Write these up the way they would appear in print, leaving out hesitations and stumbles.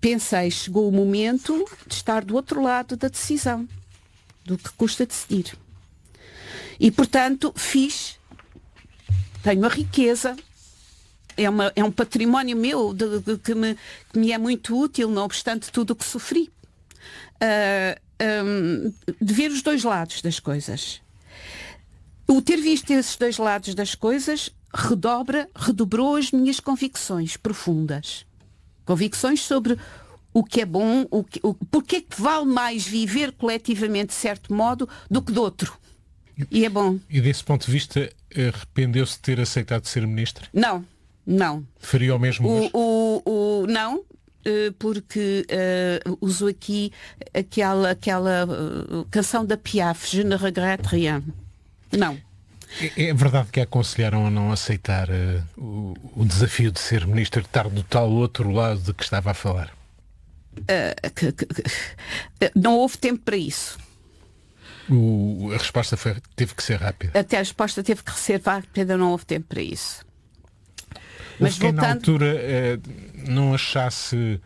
pensei, chegou o momento de estar do outro lado da decisão, do que custa decidir. E, portanto, tenho a riqueza, é um património meu que me é muito útil, não obstante tudo o que sofri, de ver os dois lados das coisas. O ter visto esses dois lados das coisas redobrou as minhas convicções profundas. Convicções sobre o que é bom, porque é que vale mais viver coletivamente de certo modo do que de outro. E é bom. E desse ponto de vista, arrependeu-se de ter aceitado ser ministra? Não. Faria o mesmo hoje? Não, porque uso aqui aquela canção da Piaf, Je ne regrette rien. Não. É verdade que a aconselharam a não aceitar o desafio de ser ministro, de estar do tal outro lado de que estava a falar? Não houve tempo para isso. A resposta teve que ser rápida. Até a resposta teve que ser rápida, não houve tempo para isso. Mas quem na altura não achasse,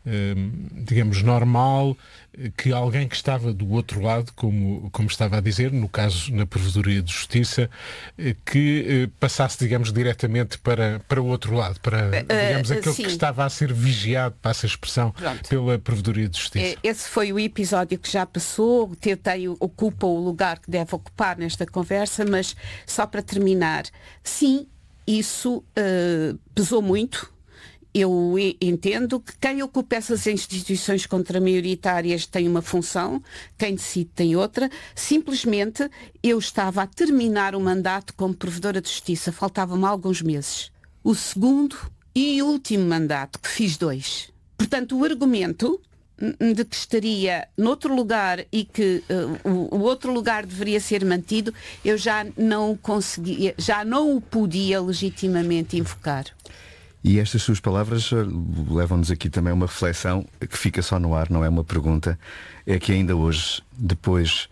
digamos, normal que alguém que estava do outro lado, como estava a dizer, no caso na Provedoria de Justiça, que passasse, digamos, diretamente para o outro lado, para, digamos, aquele que estava a ser vigiado, passa a expressão, pela Provedoria de Justiça. Esse foi o episódio que já passou, ocupa o lugar que deve ocupar nesta conversa, mas só para terminar, sim, isso pesou muito. Eu entendo que quem ocupa essas instituições contramaioritárias tem uma função, quem decide tem outra. Simplesmente eu estava a terminar o mandato como Provedora de Justiça, faltavam-me alguns meses. O segundo e último mandato, que fiz 2. Portanto, o argumento de que estaria noutro lugar e que o outro lugar deveria ser mantido, eu já não conseguia, já não o podia legitimamente invocar. E estas suas palavras levam-nos aqui também a uma reflexão que fica só no ar, não é uma pergunta. É que ainda hoje, depois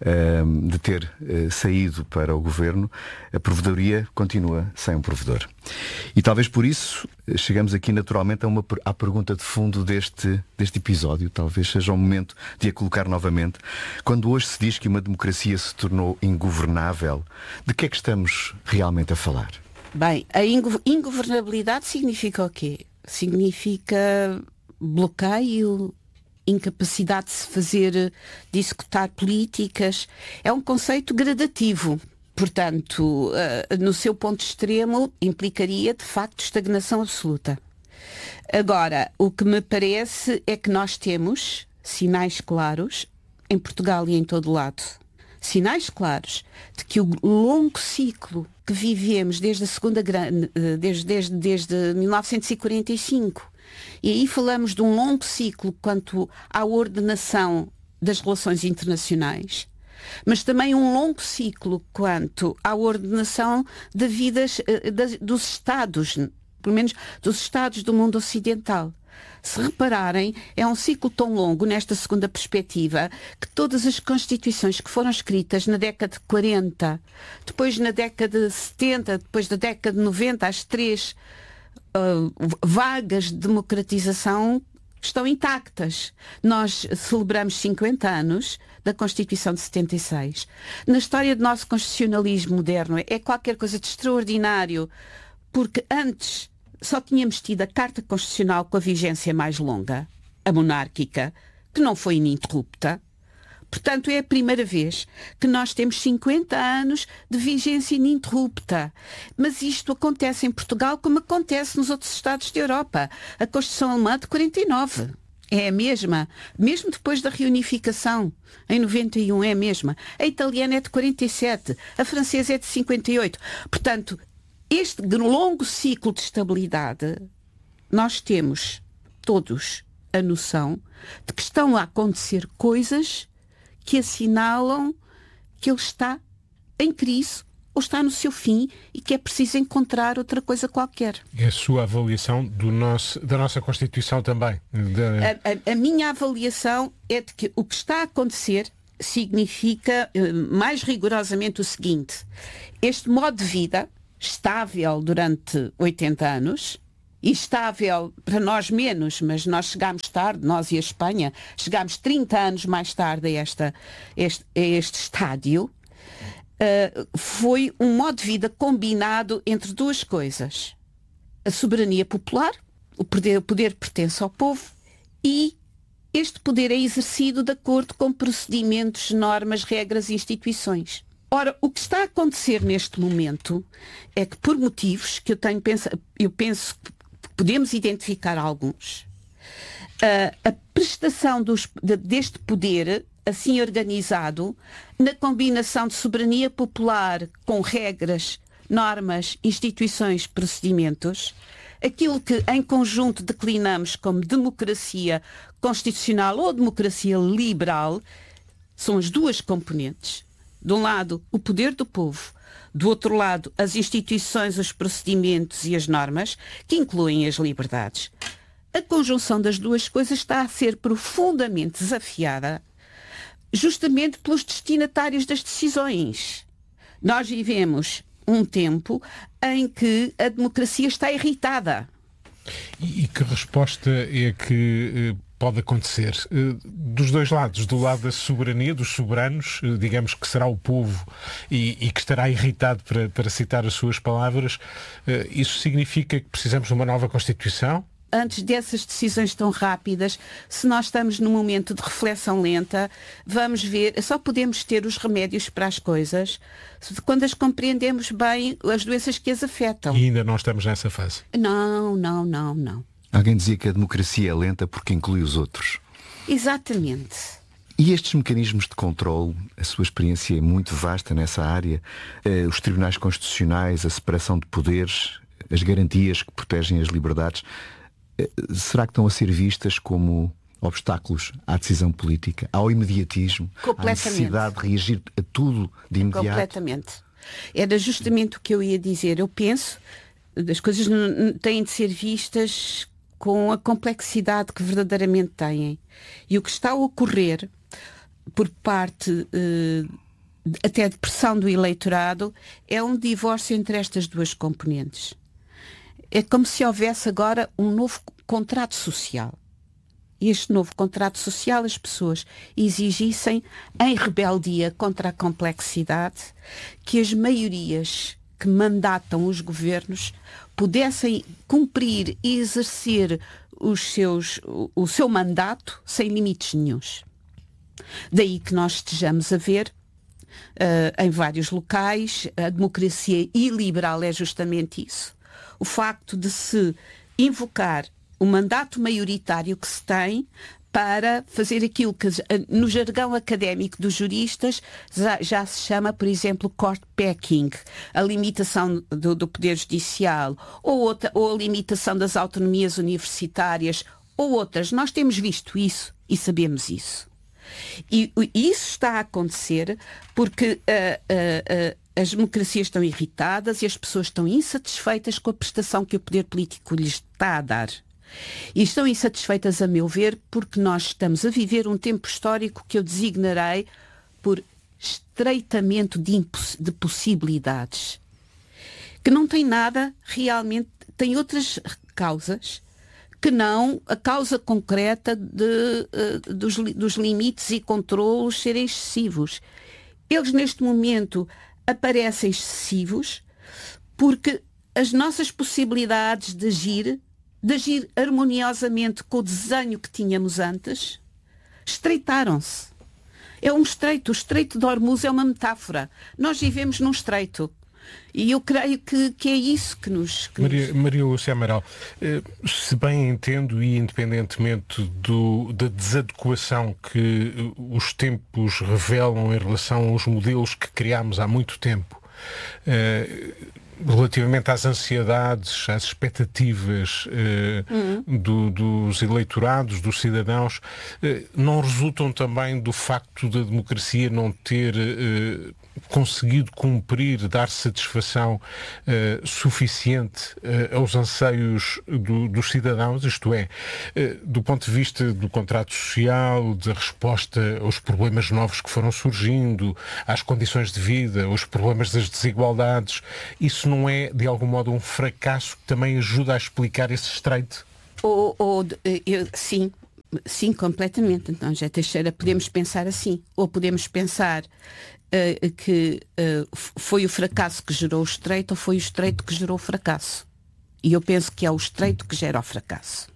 de ter saído para o governo, a Provedoria continua sem um provedor. E talvez por isso chegamos aqui naturalmente à pergunta de fundo deste episódio. Talvez seja o momento de a colocar novamente. Quando hoje se diz que uma democracia se tornou ingovernável, de que é que estamos realmente a falar? Bem, a ingovernabilidade significa o quê? Significa bloqueio, incapacidade de se fazer, de executar políticas. É um conceito gradativo. Portanto, no seu ponto extremo, implicaria, de facto, estagnação absoluta. Agora, o que me parece é que nós temos sinais claros, em Portugal e em todo lado, sinais claros de que o longo ciclo que vivemos desde a Segunda Grande, desde 1945, e aí falamos de um longo ciclo quanto à ordenação das relações internacionais, mas também um longo ciclo quanto à ordenação da vida dos Estados, pelo menos dos Estados do mundo ocidental. Se repararem, é um ciclo tão longo nesta segunda perspectiva que todas as constituições que foram escritas na década de 40, depois na década de 70, depois da década de 90, as 3 vagas de democratização estão intactas. Nós celebramos 50 anos da Constituição de 76. Na história do nosso constitucionalismo moderno é qualquer coisa de extraordinário, porque antes só tínhamos tido a Carta Constitucional com a vigência mais longa, a monárquica, que não foi ininterrupta. Portanto, é a primeira vez que nós temos 50 anos de vigência ininterrupta. Mas isto acontece em Portugal como acontece nos outros Estados da Europa. A Constituição Alemã de 49 é a mesma, mesmo depois da reunificação, em 91 é a mesma. A italiana é de 47, a francesa é de 58. Portanto, este longo ciclo de estabilidade, nós temos todos a noção de que estão a acontecer coisas que assinalam que ele está em crise ou está no seu fim e que é preciso encontrar outra coisa qualquer. É a sua avaliação da nossa Constituição também? A minha avaliação é de que o que está a acontecer significa mais rigorosamente o seguinte: este modo de vida estável durante 80 anos estável, para nós menos, mas nós chegámos tarde, nós e a Espanha, chegámos 30 anos mais tarde a este estádio, foi um modo de vida combinado entre duas coisas. A soberania popular, o poder pertence ao povo, e este poder é exercido de acordo com procedimentos, normas, regras e instituições. Ora, o que está a acontecer neste momento é que, por motivos que eu penso que podemos identificar alguns, a prestação deste poder, assim organizado, na combinação de soberania popular com regras, normas, instituições, procedimentos, aquilo que em conjunto declinamos como democracia constitucional ou democracia liberal, são as duas componentes. De um lado, o poder do povo, do outro lado, as instituições, os procedimentos e as normas, que incluem as liberdades. A conjunção das duas coisas está a ser profundamente desafiada justamente pelos destinatários das decisões. Nós vivemos um tempo em que a democracia está irritada. E que resposta é que pode acontecer dos dois lados? Do lado da soberania, dos soberanos, digamos que será o povo e que estará irritado, para citar as suas palavras. Isso significa que precisamos de uma nova Constituição? Antes dessas decisões tão rápidas, se nós estamos num momento de reflexão lenta, vamos ver, só podemos ter os remédios para as coisas quando as compreendemos bem, as doenças que as afetam. E ainda não estamos nessa fase? Não. Alguém dizia que a democracia é lenta porque inclui os outros. Exatamente. E estes mecanismos de controle, a sua experiência é muito vasta nessa área, os tribunais constitucionais, a separação de poderes, as garantias que protegem as liberdades, será que estão a ser vistas como obstáculos à decisão política, ao imediatismo, à necessidade de reagir a tudo de imediato? Completamente. Era justamente o que eu ia dizer. Eu penso que as coisas têm de ser vistas com a complexidade que verdadeiramente têm. E o que está a ocorrer por parte até de pressão do eleitorado é um divórcio entre estas duas componentes. É como se houvesse agora um novo contrato social. E este novo contrato social, as pessoas exigissem, em rebeldia contra a complexidade, que as maiorias que mandatam os governos pudessem cumprir e exercer o seu mandato sem limites nenhuns. Daí que nós estejamos a ver, em vários locais, a democracia iliberal é justamente isso. O facto de se invocar o mandato maioritário que se tem para fazer aquilo que no jargão académico dos juristas já se chama, por exemplo, court packing, a limitação do poder judicial, ou a limitação das autonomias universitárias, ou outras. Nós temos visto isso e sabemos isso. E isso está a acontecer porque as democracias estão irritadas e as pessoas estão insatisfeitas com a prestação que o poder político lhes está a dar. E estão insatisfeitas, a meu ver, porque nós estamos a viver um tempo histórico que eu designarei por estreitamento de possibilidades. Que não tem nada, realmente, tem outras causas que não a causa concreta dos limites e controlos serem excessivos. Eles, neste momento, aparecem excessivos porque as nossas possibilidades de agir harmoniosamente com o desenho que tínhamos antes, estreitaram-se. É um estreito. O estreito de Hormuz é uma metáfora. Nós vivemos num estreito. E eu creio que é isso que nos... Maria Lúcia Amaral, se bem entendo, e independentemente da desadequação que os tempos revelam em relação aos modelos que criámos há muito tempo, relativamente às ansiedades, às expectativas dos eleitorados, dos cidadãos, não resultam também do facto da democracia não ter conseguido cumprir, dar satisfação suficiente aos anseios dos cidadãos, isto é, do ponto de vista do contrato social, da resposta aos problemas novos que foram surgindo, às condições de vida, aos problemas das desigualdades. Isso isso não é, de algum modo, um fracasso que também ajuda a explicar esse estreito? Sim, completamente. Então, José Teixeira, podemos pensar assim. Ou podemos pensar que foi o fracasso que gerou o estreito, ou foi o estreito que gerou o fracasso. E eu penso que é o estreito que gera o fracasso.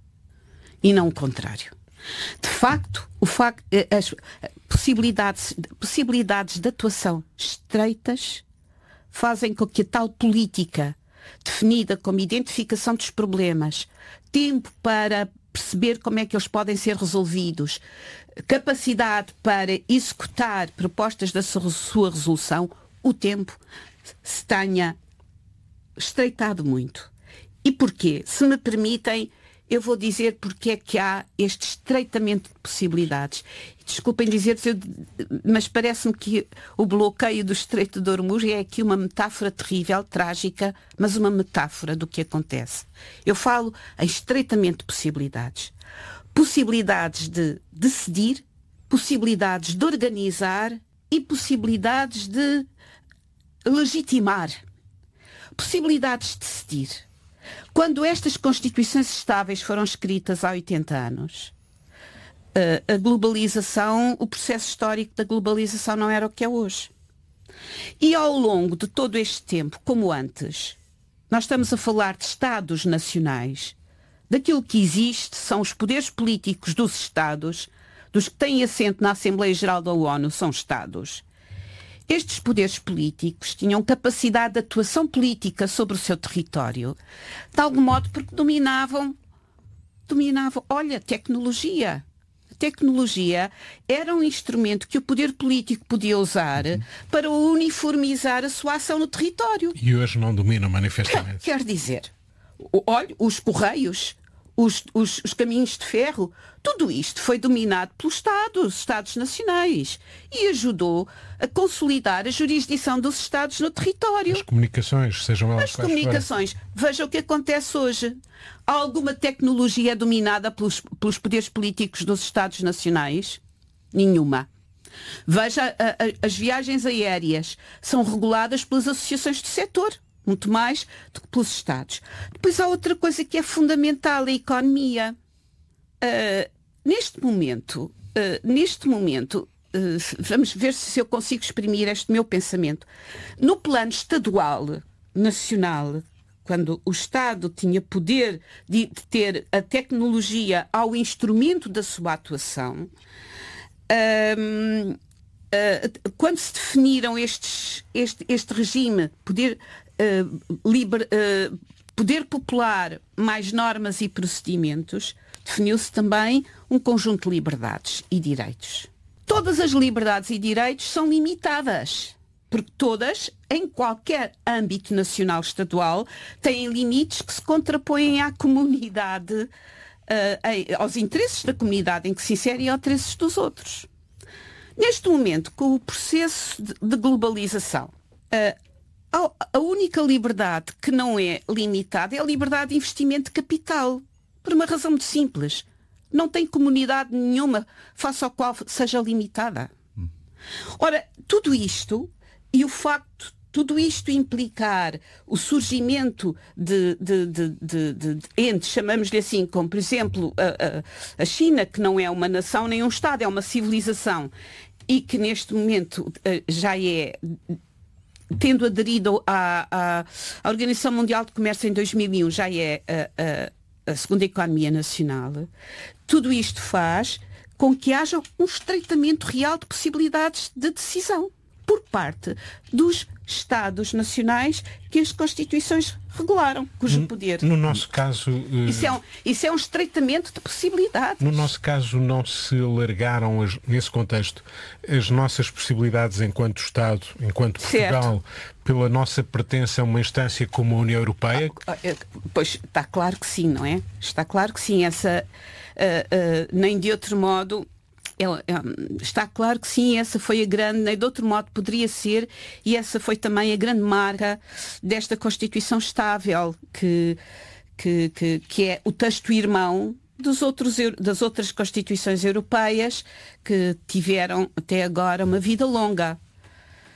E não o contrário. De facto, as possibilidades de atuação estreitas fazem com que a tal política definida como identificação dos problemas, tempo para perceber como é que eles podem ser resolvidos, capacidade para executar propostas da sua resolução, o tempo se tenha estreitado muito. E porquê? Se me permitem, eu vou dizer porque é que há este estreitamento de possibilidades. Desculpem dizer, mas parece-me que o bloqueio do Estreito de Hormuz é aqui uma metáfora terrível, trágica, mas uma metáfora do que acontece. Eu falo em estreitamento de possibilidades. Possibilidades de decidir, possibilidades de organizar e possibilidades de legitimar. Possibilidades de decidir. Quando estas constituições estáveis foram escritas há 80 anos, a globalização, o processo histórico da globalização não era o que é hoje. E ao longo de todo este tempo, como antes, nós estamos a falar de Estados nacionais. Daquilo que existe são os poderes políticos dos Estados, dos que têm assento na Assembleia Geral da ONU, são Estados. Estes poderes políticos tinham capacidade de atuação política sobre o seu território, de algum modo porque dominavam, olha, tecnologia. A tecnologia era um instrumento que o poder político podia usar para uniformizar a sua ação no território. E hoje não domina manifestamente. Quer dizer, olha, os correios, os caminhos de ferro, tudo isto foi dominado pelos Estados nacionais, e ajudou a consolidar a jurisdição dos Estados no território. As comunicações, sejam elas quais forem. Veja o que acontece hoje. Alguma tecnologia é dominada pelos poderes políticos dos Estados nacionais? Nenhuma. Veja, as viagens aéreas são reguladas pelas associações do setor. Muito mais do que pelos Estados. Depois há outra coisa que é fundamental, a economia. Neste momento, vamos ver se eu consigo exprimir este meu pensamento. No plano estadual, nacional, quando o Estado tinha poder de ter a tecnologia ao instrumento da sua atuação, quando se definiram este regime, poder popular mais normas e procedimentos, definiu-se também um conjunto de liberdades e direitos. Todas as liberdades e direitos são limitadas, porque todas, em qualquer âmbito nacional estadual, têm limites que se contrapõem à comunidade, aos interesses da comunidade em que se insere e aos interesses dos outros. Neste momento, com o processo de globalização, a única liberdade que não é limitada é a liberdade de investimento de capital. Por uma razão muito simples. Não tem comunidade nenhuma face ao qual seja limitada. Ora, tudo isto e o facto de tudo isto implicar o surgimento de entes, chamamos-lhe assim, como por exemplo a China, que não é uma nação nem um Estado, é uma civilização, e que neste momento já é, tendo aderido à Organização Mundial de Comércio em 2001, já é a segunda economia nacional. Tudo isto faz com que haja um estreitamento real de possibilidades de decisão por parte dos Estados nacionais que as Constituições regularam, cujo poder... No nosso caso... Isso é um estreitamento de possibilidades. No nosso caso, não se alargaram, nesse contexto, as nossas possibilidades enquanto Estado, enquanto Portugal, certo, pela nossa pertença a uma instância como a União Europeia? Pois, está claro que sim, não é? Está claro que sim. Nem de outro modo... Está claro que sim, essa foi a grande, nem de outro modo poderia ser, e essa foi também a grande marca desta Constituição estável, que é o texto irmão das outras Constituições europeias que tiveram até agora uma vida longa.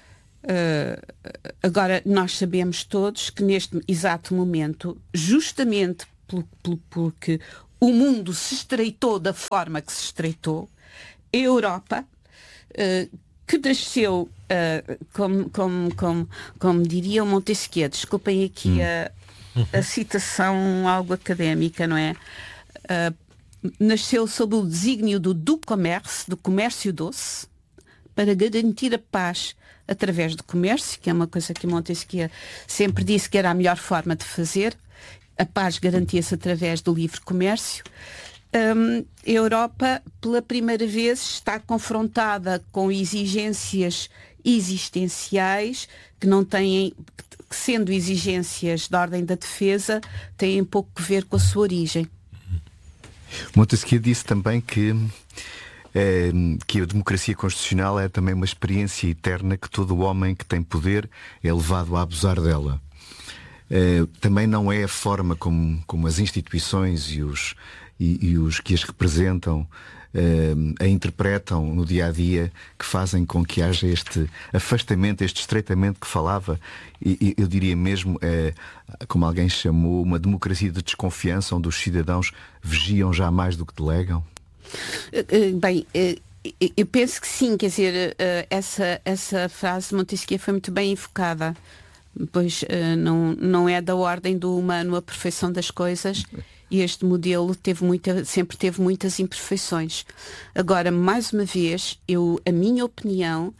Agora, nós sabemos todos que neste exato momento, justamente porque o mundo se estreitou da forma que se estreitou, a Europa, que nasceu, como diria o Montesquieu, desculpem aqui a citação algo académica, não é? Nasceu sob o desígnio do comércio doce, para garantir a paz através do comércio, que é uma coisa que Montesquieu sempre disse que era a melhor forma de fazer. A paz garantia-se através do livre comércio. A Europa, pela primeira vez, está confrontada com exigências existenciais que não têm, sendo exigências da ordem da defesa, têm pouco a ver com a sua origem. Montesquieu disse também que a democracia constitucional é também uma experiência eterna, que todo homem que tem poder é levado a abusar dela. Também não é a forma como as instituições e os que as representam a interpretam no dia-a-dia que fazem com que haja este afastamento, este estreitamento que falava, e eu diria mesmo, como alguém chamou, uma democracia de desconfiança, onde os cidadãos vigiam já mais do que delegam? Bem, eu penso que sim, quer dizer, essa frase de Montesquieu foi muito bem evocada, pois não é da ordem do humano a perfeição das coisas, e este modelo sempre teve muitas imperfeições. Agora, mais uma vez, a minha opinião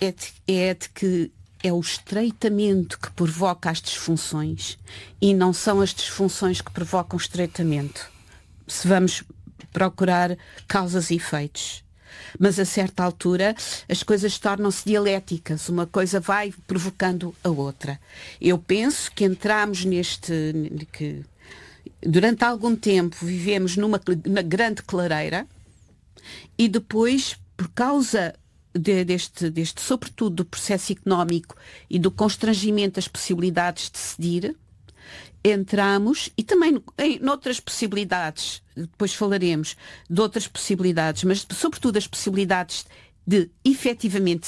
é de que é o estreitamento que provoca as disfunções e não são as disfunções que provocam o estreitamento. Se vamos procurar causas e efeitos. Mas a certa altura as coisas tornam-se dialéticas, uma coisa vai provocando a outra. Eu penso que entramos que durante algum tempo vivemos numa grande clareira e depois, por causa deste sobretudo do processo económico e do constrangimento das possibilidades de decidir, entramos, e também em outras possibilidades, depois falaremos de outras possibilidades, mas sobretudo as possibilidades de efetivamente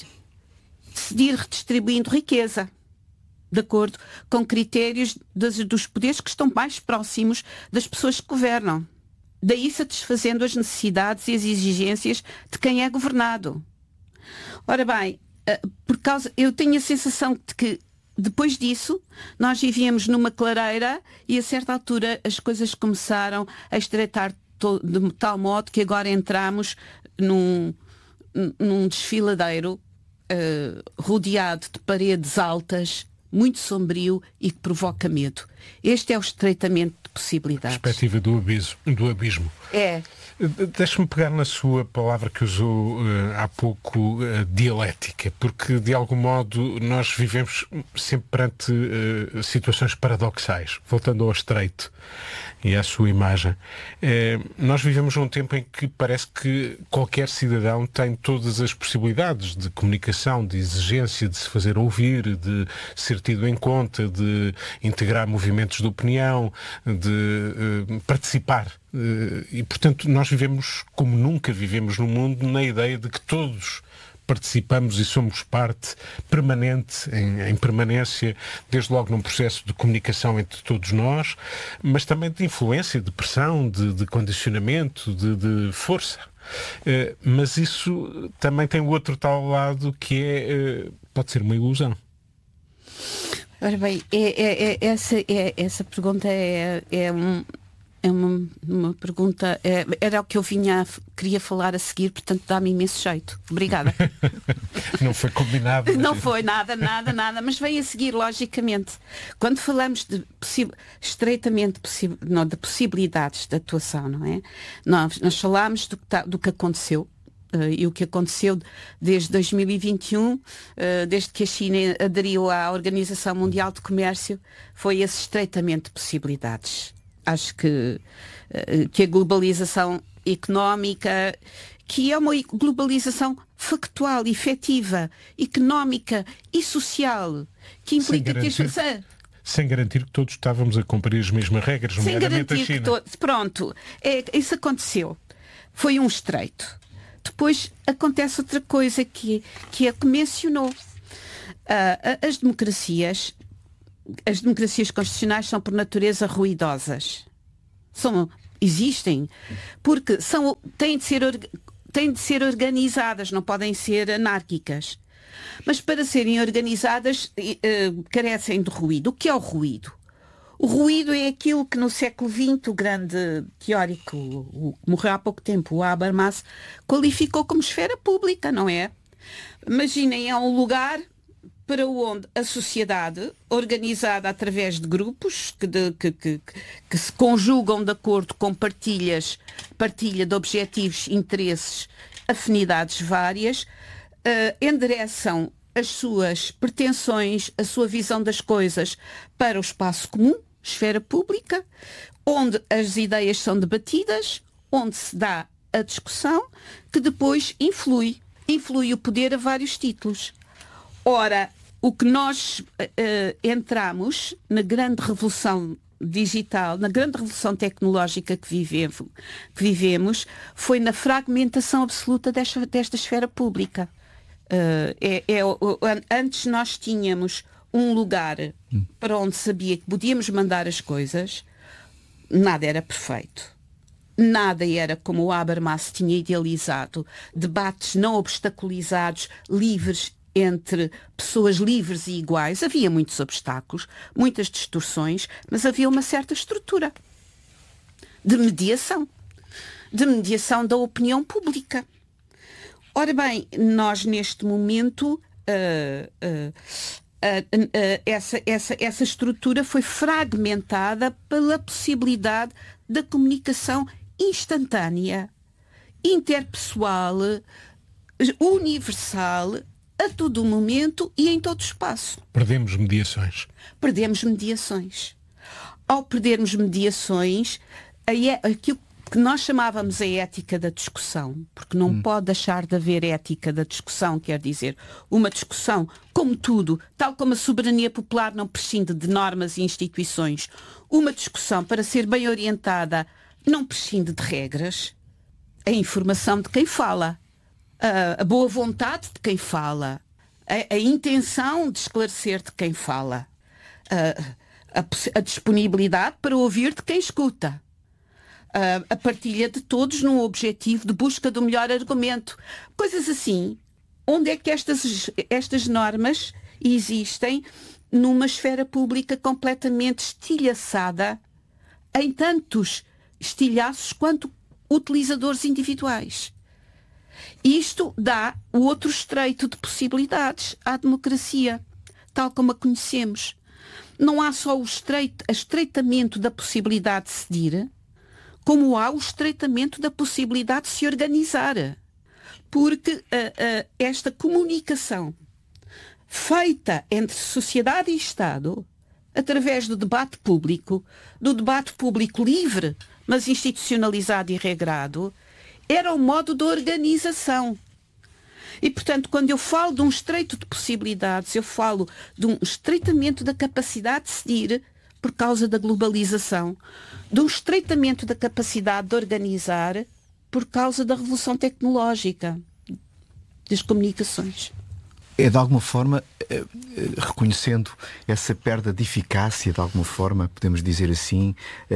decidir redistribuindo riqueza, de acordo com critérios dos poderes que estão mais próximos das pessoas que governam. Daí satisfazendo as necessidades e as exigências de quem é governado. Ora bem, eu tenho a sensação de que depois disso, nós vivíamos numa clareira e a certa altura as coisas começaram a estreitar de tal modo que agora entramos num desfiladeiro rodeado de paredes altas, muito sombrio e que provoca medo. Este é o estreitamento de possibilidades. Perspectiva do abismo. É. Deixe-me pegar na sua palavra que usou há pouco, dialética, porque de algum modo nós vivemos sempre perante situações paradoxais, voltando ao estreito e à sua imagem. Nós vivemos num tempo em que parece que qualquer cidadão tem todas as possibilidades de comunicação, de exigência, de se fazer ouvir, de ser tido em conta, de integrar movimentos de opinião, de participar. E, portanto, nós vivemos como nunca vivemos no mundo, na ideia de que todos participamos e somos parte permanente, em permanência, desde logo num processo de comunicação entre todos nós, mas também de influência, de pressão, de condicionamento, de força. Mas isso também tem o outro tal lado que pode ser uma ilusão. Ora bem, essa pergunta é uma pergunta, era o que eu queria falar a seguir, portanto dá-me imenso jeito. Obrigada. Não foi combinado. Não foi nada, mas vem a seguir, logicamente. Quando falamos de estreitamente de possibilidades de atuação, não é? Nós falamos do que aconteceu. E o que aconteceu desde 2021, desde que a China aderiu à Organização Mundial de Comércio, foi esse estreitamento de possibilidades. Acho que a globalização económica, que é uma globalização factual, efetiva, económica e social, que implica sem garantir que todos estávamos a cumprir as mesmas regras, nomeadamente a China. Pronto, isso aconteceu. Foi um estreito. Depois acontece outra coisa que é que mencionou. As democracias constitucionais são por natureza ruidosas. Existem, porque têm de ser organizadas, não podem ser anárquicas. Mas para serem organizadas carecem de ruído. O que é o ruído? O ruído é aquilo que no século XX o grande teórico, que morreu há pouco tempo, o Habermas, qualificou como esfera pública, não é? Imaginem, é um lugar para onde a sociedade, organizada através de grupos que se conjugam de acordo com partilha de objetivos, interesses, afinidades várias, endereçam as suas pretensões, a sua visão das coisas para o espaço comum, esfera pública, onde as ideias são debatidas, onde se dá a discussão, que depois influi o poder a vários títulos. Ora, o que nós entramos na grande revolução digital, na grande revolução tecnológica que vivemos, foi na fragmentação absoluta desta esfera pública. Antes nós tínhamos um lugar para onde sabia que podíamos mandar as coisas, nada era perfeito. Nada era como o Habermas tinha idealizado, debates não obstaculizados, livres entre pessoas livres e iguais. Havia muitos obstáculos, muitas distorções, mas havia uma certa estrutura de mediação da opinião pública. Ora bem, nós neste momento essa estrutura foi fragmentada pela possibilidade da comunicação instantânea, interpessoal, universal, a todo momento e em todo espaço. Perdemos mediações. Ao perdermos mediações, aquilo que nós chamávamos a ética da discussão, porque não pode deixar de haver ética da discussão, quer dizer, uma discussão, como tudo, tal como a soberania popular não prescinde de normas e instituições, uma discussão, para ser bem orientada, não prescinde de regras, a informação de quem fala, a boa vontade de quem fala, a intenção de esclarecer de quem fala, a disponibilidade para ouvir de quem escuta, a partilha de todos num objetivo de busca do melhor argumento. Coisas assim. Onde é que estas normas existem numa esfera pública completamente estilhaçada em tantos estilhaços quanto utilizadores individuais? Isto dá o outro estreito de possibilidades à democracia, tal como a conhecemos. Não há só o estreitamento da possibilidade de decidir, como há o estreitamento da possibilidade de se organizar. Porque esta comunicação feita entre sociedade e Estado, através do debate público livre, mas institucionalizado e regrado, era um modo de organização. E, portanto, quando eu falo de um estreito de possibilidades, eu falo de um estreitamento da capacidade de decidir por causa da globalização, de um estreitamento da capacidade de organizar por causa da revolução tecnológica das comunicações. É de alguma forma, reconhecendo essa perda de eficácia, de alguma forma, podemos dizer assim,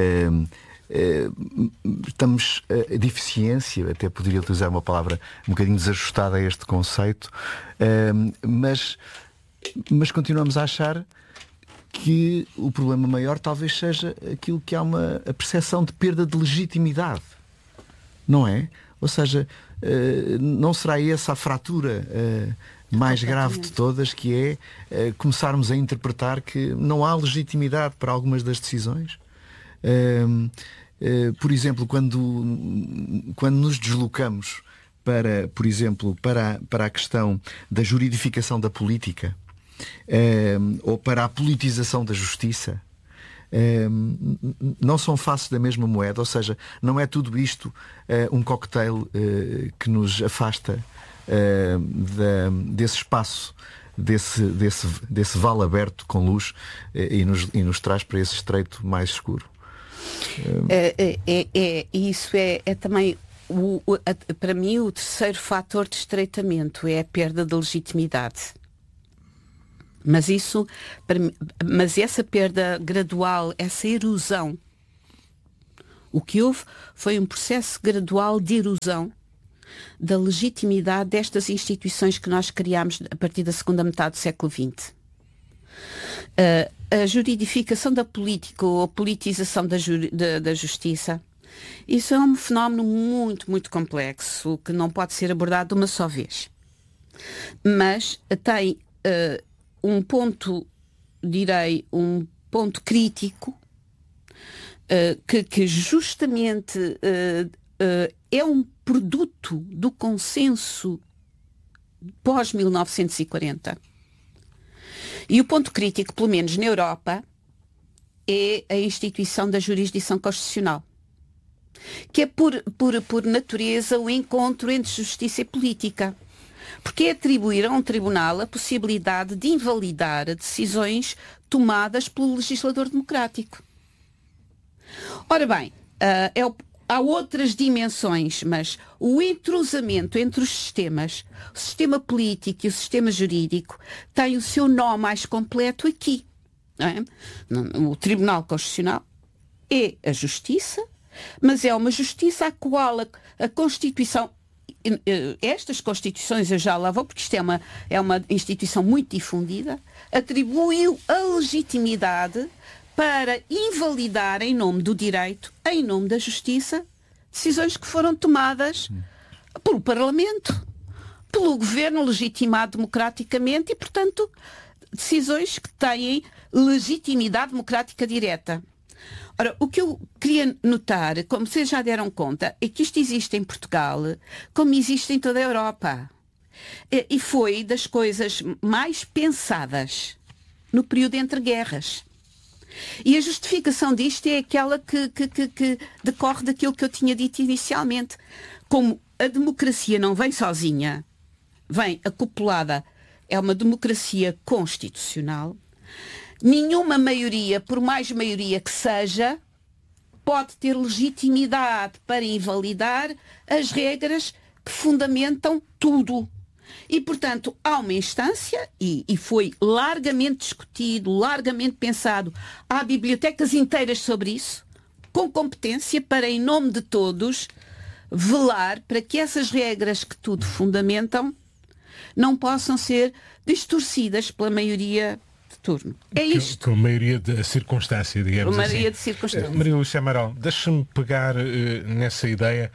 estamos a deficiência, até poderia utilizar uma palavra um bocadinho desajustada a este conceito, mas continuamos a achar que o problema maior talvez seja aquilo que há a percepção de perda de legitimidade, não é? Ou seja, não será essa a fratura mais grave de todas, que é começarmos a interpretar que não há legitimidade para algumas das decisões? Por exemplo, quando nos deslocamos para, por exemplo, para a questão da juridificação da política, ou para a politização da justiça, não são faces da mesma moeda. Ou seja, não é tudo isto um cocktail que nos afasta desse espaço, desse vale aberto com luz, e nos traz para esse estreito mais escuro. Isso é também para mim o terceiro fator de estreitamento, é a perda de legitimidade. Mas essa perda gradual, essa erosão, o que houve foi um processo gradual de erosão da legitimidade destas instituições que nós criámos a partir da segunda metade do século XX. A juridificação da política ou a politização da justiça, isso é um fenómeno muito, muito complexo que não pode ser abordado de uma só vez. Mas tem um ponto crítico que justamente é um produto do consenso pós-1940. E o ponto crítico, pelo menos na Europa, é a instituição da jurisdição constitucional, que é por natureza o encontro entre justiça e política. Porque é atribuir a um tribunal a possibilidade de invalidar decisões tomadas pelo legislador democrático. Ora bem, há outras dimensões, mas o entrosamento entre os sistemas, o sistema político e o sistema jurídico, tem o seu nó mais completo aqui. Não é? O Tribunal Constitucional é a justiça, mas é uma justiça à qual a Constituição, estas Constituições, eu já lá vou, porque isto é uma instituição muito difundida, atribuiu a legitimidade para invalidar em nome do direito, em nome da justiça, decisões que foram tomadas pelo Parlamento, pelo governo legitimado democraticamente e, portanto, decisões que têm legitimidade democrática direta. Ora, o que eu queria notar, como vocês já deram conta, é que isto existe em Portugal, como existe em toda a Europa. E foi das coisas mais pensadas no período entre guerras. E a justificação disto é aquela que decorre daquilo que eu tinha dito inicialmente. Como a democracia não vem sozinha, vem acoplada, é uma democracia constitucional, nenhuma maioria, por mais maioria que seja, pode ter legitimidade para invalidar as regras que fundamentam tudo. E, portanto, há uma instância, e foi largamente discutido, largamente pensado, há bibliotecas inteiras sobre isso, com competência para, em nome de todos, velar para que essas regras que tudo fundamentam não possam ser distorcidas pela maioria de turno. É isto. Com a maioria da circunstância, digamos assim. Com a maioria de circunstância. Maria Lúcia Amaral, deixa-me pegar nessa ideia.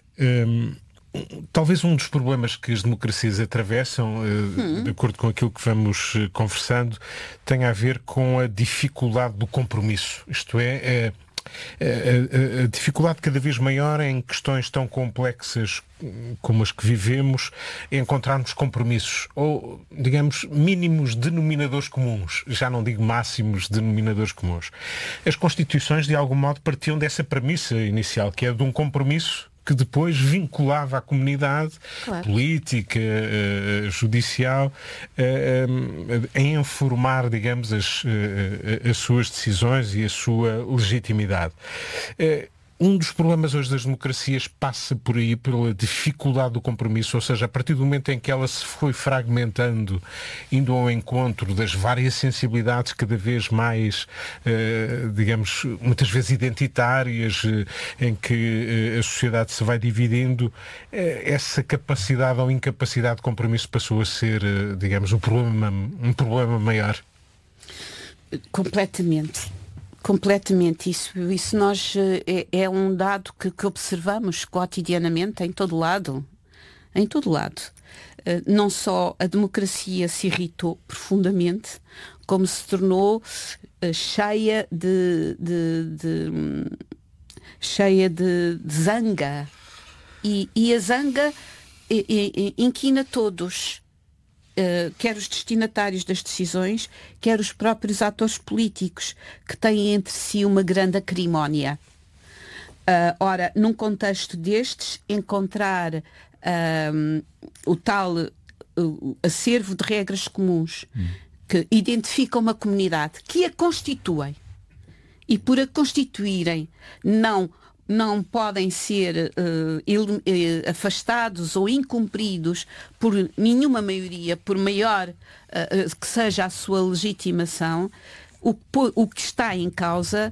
Talvez um dos problemas que as democracias atravessam, de acordo com aquilo que vamos conversando, tenha a ver com a dificuldade do compromisso. Isto é, a dificuldade cada vez maior em questões tão complexas como as que vivemos, encontrarmos compromissos ou, digamos, mínimos denominadores comuns. Já não digo máximos denominadores comuns. As Constituições, de algum modo, partiam dessa premissa inicial, que é de um compromisso que depois vinculava a comunidade política, judicial, em informar, digamos, as suas decisões e a sua legitimidade. Um dos problemas hoje das democracias passa por aí, pela dificuldade do compromisso, ou seja, a partir do momento em que ela se foi fragmentando, indo ao encontro das várias sensibilidades cada vez mais, digamos, muitas vezes identitárias, em que a sociedade se vai dividindo, essa capacidade ou incapacidade de compromisso passou a ser, digamos, um problema maior. Completamente. Isso nós é um dado que observamos cotidianamente em todo lado. Não só a democracia se irritou profundamente, como se tornou cheia de zanga. E a zanga inquina todos. Quer os destinatários das decisões, quer os próprios atores políticos, que têm entre si uma grande acrimónia. Ora, num contexto destes, encontrar o tal acervo de regras comuns que identificam uma comunidade, que a constituem, e por a constituírem, não não podem ser afastados ou incumpridos por nenhuma maioria, por maior que seja a sua legitimação. O que está em causa,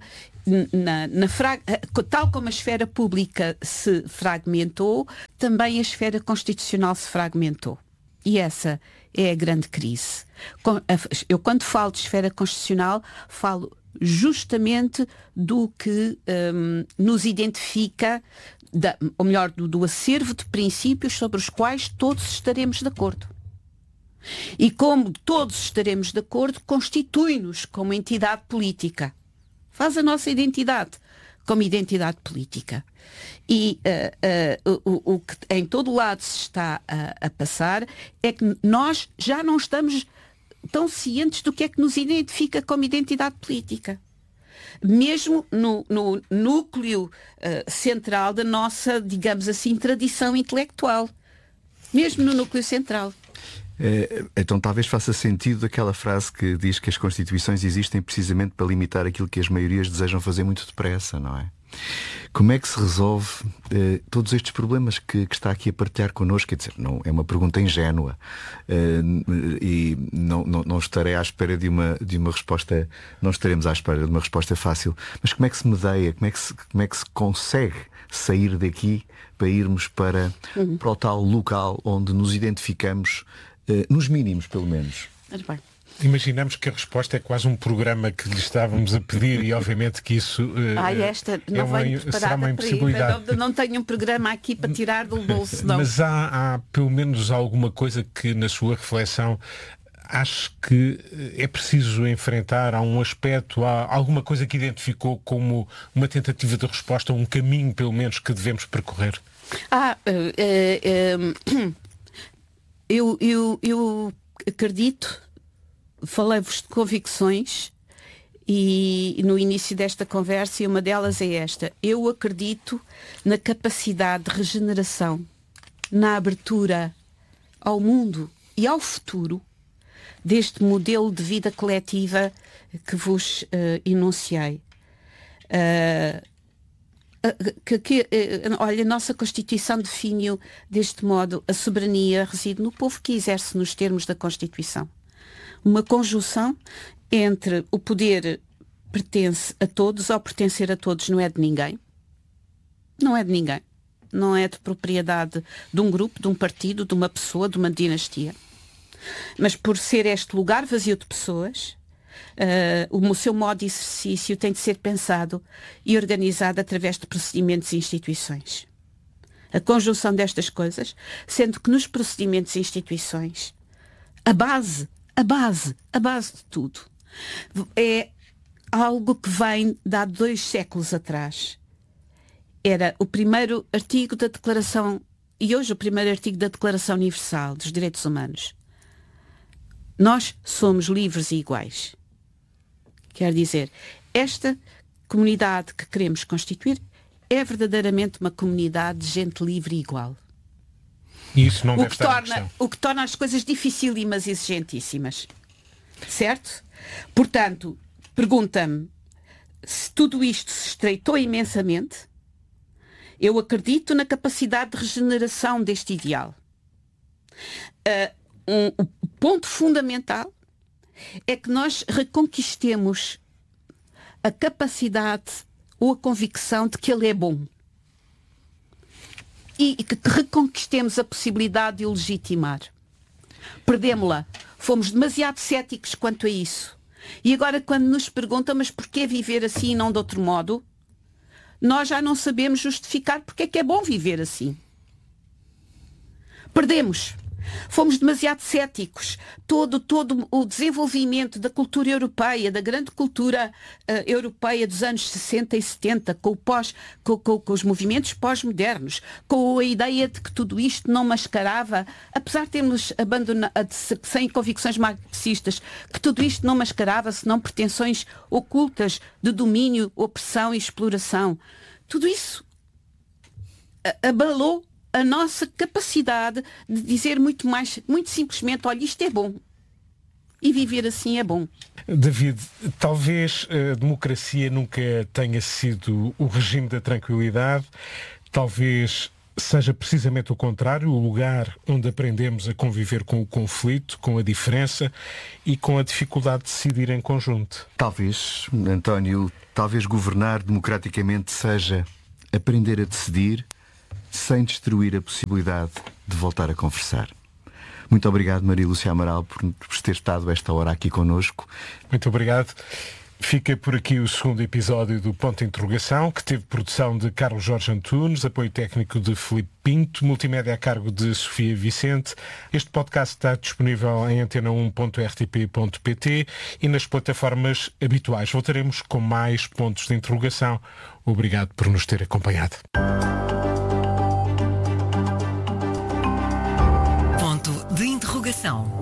tal como a esfera pública se fragmentou, também a esfera constitucional se fragmentou. E essa é a grande crise. Eu, quando falo de esfera constitucional, falo justamente do que nos identifica, ou melhor, do acervo de princípios sobre os quais todos estaremos de acordo. E como todos estaremos de acordo, constitui-nos como entidade política. Faz a nossa identidade como identidade política. E o que em todo lado se está a passar é que nós já não estamos tão cientes do que é que nos identifica como identidade política. Mesmo no núcleo central da nossa, digamos assim, tradição intelectual. Mesmo no núcleo central. Então talvez faça sentido aquela frase que diz que as constituições existem precisamente para limitar aquilo que as maiorias desejam fazer muito depressa, não é? Como é que se resolve todos estes problemas que está aqui a partilhar connosco? Quer dizer, não, é uma pergunta ingênua e não estarei à espera de uma resposta, não estaremos à espera de uma resposta fácil. Mas como é que se medeia, como é que se consegue sair daqui para irmos para o tal local onde nos identificamos, nos mínimos pelo menos? Muito bem. Imaginamos que a resposta é quase um programa que lhe estávamos a pedir e obviamente que isso será uma impossibilidade. Não tenho um programa aqui para tirar do bolso, não. Mas há pelo menos alguma coisa que na sua reflexão acho que é preciso enfrentar. Há um aspecto, há alguma coisa que identificou como uma tentativa de resposta, um caminho pelo menos que devemos percorrer? Eu acredito. Falei-vos de convicções e no início desta conversa, e uma delas é esta: eu acredito na capacidade de regeneração, na abertura ao mundo e ao futuro deste modelo de vida coletiva que vos enunciei. Olha, a nossa Constituição define-o deste modo: a soberania reside no povo que exerce nos termos da Constituição. Uma conjunção entre o poder pertence a todos, ou pertencer a todos não é de ninguém. Não é de ninguém. Não é de propriedade de um grupo, de um partido, de uma pessoa, de uma dinastia. Mas por ser este lugar vazio de pessoas, o seu modo de exercício tem de ser pensado e organizado através de procedimentos e instituições. A conjunção destas coisas, sendo que nos procedimentos e instituições, a base de tudo é algo que vem de há 2 séculos atrás. Era o primeiro artigo da Declaração, e hoje o primeiro artigo da Declaração Universal dos Direitos Humanos. Nós somos livres e iguais. Quer dizer, esta comunidade que queremos constituir é verdadeiramente uma comunidade de gente livre e igual. Isso não deve estar em questão. O que torna as coisas dificílimas e exigentíssimas. Certo? Portanto, pergunta-me se tudo isto se estreitou imensamente. Eu acredito na capacidade de regeneração deste ideal. O ponto fundamental é que nós reconquistemos a capacidade ou a convicção de que ele é bom. E que reconquistemos a possibilidade de o legitimar. Perdemos-la. Fomos demasiado céticos quanto a isso. E agora, quando nos perguntam, mas porquê viver assim e não de outro modo? Nós já não sabemos justificar porque é que é bom viver assim. Perdemos. Fomos demasiado céticos. Todo o desenvolvimento da cultura europeia, da grande cultura europeia dos anos 60 e 70, com os movimentos pós-modernos, com a ideia de que tudo isto não mascarava, apesar de termos abandonado, sem convicções marxistas, que tudo isto não mascarava senão pretensões ocultas de domínio, opressão e exploração. Tudo isso abalou a nossa capacidade de dizer muito simplesmente: olha, isto é bom. e viver assim é bom. David, talvez a democracia nunca tenha sido o regime da tranquilidade, talvez seja precisamente o contrário, o lugar onde aprendemos a conviver com o conflito, com a diferença e com a dificuldade de decidir em conjunto. Talvez, António, talvez governar democraticamente seja aprender a decidir sem destruir a possibilidade de voltar a conversar. Muito obrigado, Maria Lúcia Amaral, por ter estado esta hora aqui connosco. Muito obrigado. Fica por aqui o segundo episódio do Ponto de Interrogação, que teve produção de Carlos Jorge Antunes, apoio técnico de Filipe Pinto, multimédia a cargo de Sofia Vicente. Este podcast está disponível em antena1.rtp.pt e nas plataformas habituais. Voltaremos com mais pontos de interrogação. Obrigado por nos ter acompanhado. Ponto de Interrogação.